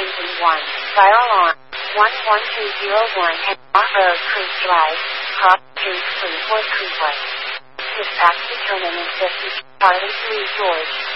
Engine 1, fire alarm, 11201 and Road Creek Drive, Hop Street, Fleetwood, Cleveland. Dispatch determinant 50, Charlie 3 George.